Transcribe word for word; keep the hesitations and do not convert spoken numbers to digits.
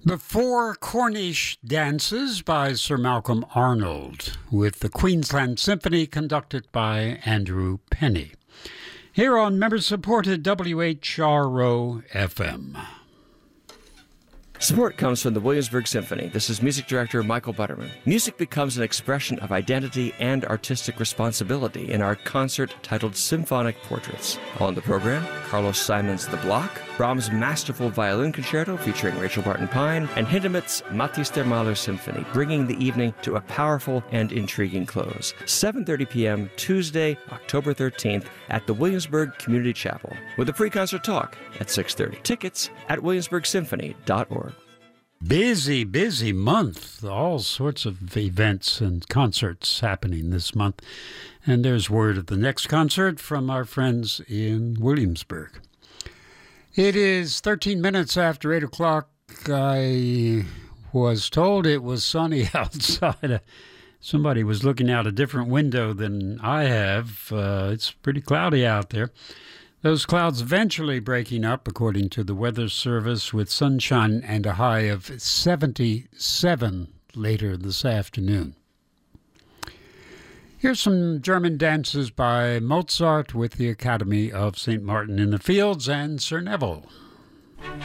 The Four Cornish Dances by Sir Malcolm Arnold, with the Queensland Symphony conducted by Andrew Penny. Here on member-supported W H R O F M. Support comes from the Williamsburg Symphony. This is music director Michael Butterman. Music becomes an expression of identity and artistic responsibility in our concert titled Symphonic Portraits. On the program, Carlos Simon's The Block, Brahms' masterful violin concerto featuring Rachel Barton Pine, and Hindemith's Matthias der Mahler Symphony, bringing the evening to a powerful and intriguing close. seven thirty p.m. Tuesday, October thirteenth at the Williamsburg Community Chapel, with a pre-concert talk at six thirty. Tickets at williamsburg symphony dot org. Busy, busy month. All sorts of events and concerts happening this month. And there's word of the next concert from our friends in Williamsburg. It is thirteen minutes after eight o'clock. I was told it was sunny outside. Somebody was looking out a different window than I have. Uh, it's pretty cloudy out there. Those clouds eventually breaking up, according to the Weather Service, with sunshine and a high of seventy-seven later this afternoon. Here's some German dances by Mozart with the Academy of Saint Martin in the Fields and Sir Neville.